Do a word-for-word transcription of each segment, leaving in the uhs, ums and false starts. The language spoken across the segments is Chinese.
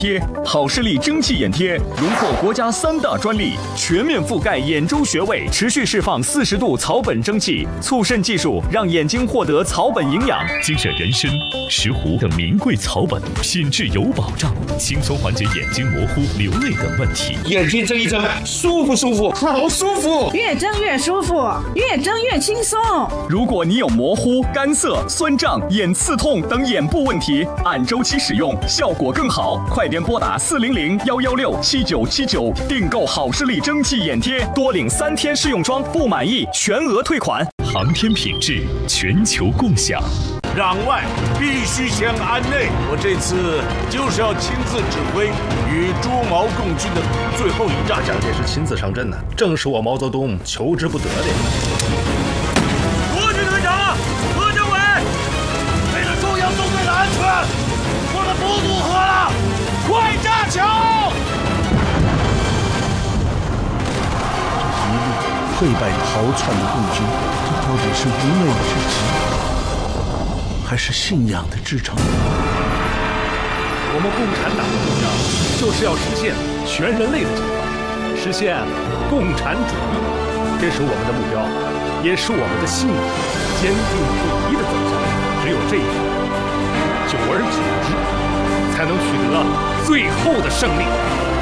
贴好视力蒸汽眼贴荣获国家三大专利，全面覆盖眼周穴位，持续释放四十度草本蒸汽，促渗技术让眼睛获得草本营养。 精选人参、石斛等名贵草本，品质有保障，轻松缓解眼睛模糊、流泪等问题。 眼睛睁一睁，舒服舒服，好舒服， 越睁越舒服，越睁越轻松。 如果你有模糊、干涩、酸胀、眼刺痛等眼部问题，按周期使用，效果更好。快点拨打四零零幺幺六七九七九订购好视力蒸汽眼贴，多领三天试用装，不满意全额退款。 航天品质，全球共享。 攘外必须先安内，我这次就是要亲自指挥与朱毛共军的最后一战。 蒋介石亲自上阵呢，正是我毛泽东求之不得的。 国军队长何政委，为了中央纵队的安全，我们不渡河了，快炸桥！ 一路溃败逃窜的共军，这到底是无畏之极，还是信仰的支撑？ 我们共产党的目标就是要实现全人类的解放，实现共产主义，这是我们的目标，也是我们的信仰，坚定不移的走向。只有这样，久而久之，才能取得最后的胜利。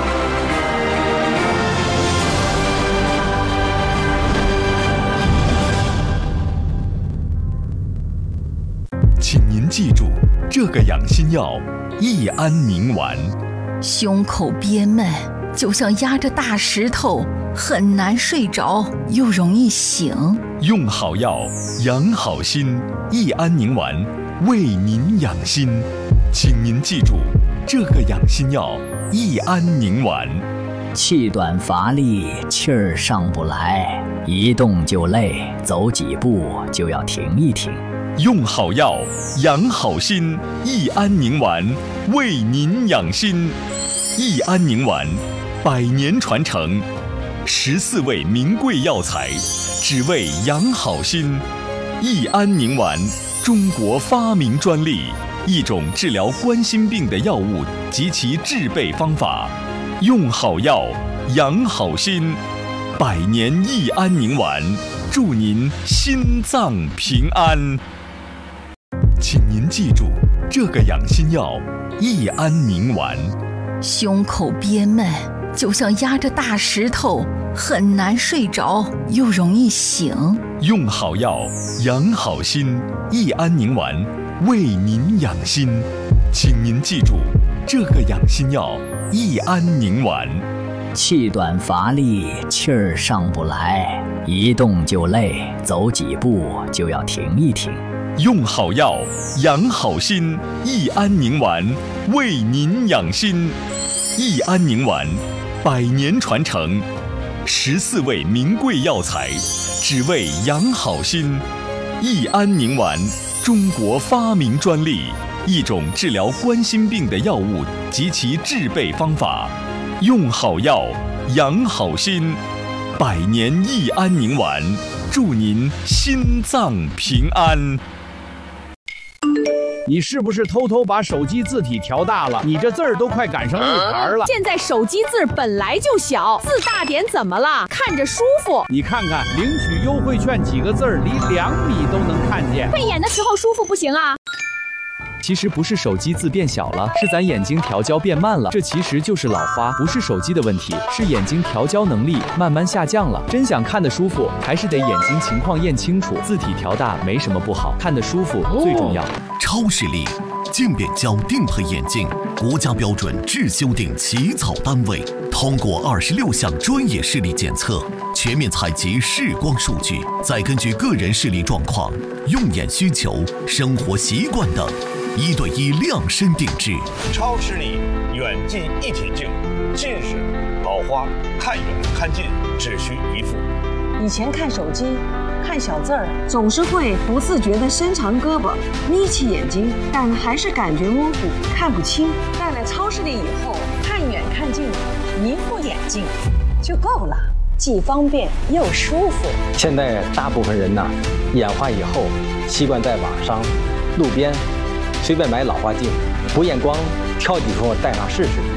请您记住，这个养心药益安宁丸。 胸口憋闷，就像压着大石头，很难睡着，又容易醒。 用好药，养好心，益安宁丸为您养心。请您记住，这个养心药益安宁丸。 气短乏力，气儿上不来，一动就累，走几步就要停一停。 用好药，养好心，益安宁丸为您养心。益安宁丸，百年传承，十四味名贵药材，只为养好心。益安宁丸，中国发明专利，一种治疗冠心病的药物及其制备方法。用好药，养好心，百年益安宁丸，祝您心脏平安。请您记住，这个养心药益安宁丸。 胸口憋闷，就像压着大石头，很难睡着，又容易醒。 用好药，养好心，益安宁丸为您养心。请您记住，这个养心药益安宁丸。 气短乏力，气儿上不来，一动就累，走几步就要停一停。 用好药，养好心，益安宁丸为您养心。益安宁丸，百年传承，十四味名贵药材，只为养好心。益安宁丸，中国发明专利，一种治疗冠心病的药物及其制备方法。用好药，养好心，百年益安宁丸，祝您心脏平安。 你是不是偷偷把手机字体调大了？你这字儿都快赶上日牌了。 现在手机字本来就小，字大点怎么了？看着舒服。 你看看领取优惠券几个字儿，离两米都能看见。 配眼的时候舒服不行啊。 其实不是手机字变小了，是咱眼睛调焦变慢了。这其实就是老花，不是手机的问题，是眼睛调焦能力慢慢下降了。真想看得舒服，还是得眼睛情况验清楚。字体调大没什么不好，看得舒服最重要。 超视力渐变焦定配眼镜，国家标准制修订起草单位，通过二十六项专业视力检测，全面采集视光数据，再根据个人视力状况、用眼需求、生活习惯等，一对一量身定制。 超视力远近一体镜，近视、老花、看远看近只需一副。 以前看手机看小字儿，总是会不自觉地伸长胳膊眯起眼睛，但还是感觉模糊看不清。戴了超视力以后，看远看近一副眼镜就够了，既方便又舒服。 现在大部分人呢，眼花以后习惯在网上、路边随便买老花镜，不验光挑几副戴上试试。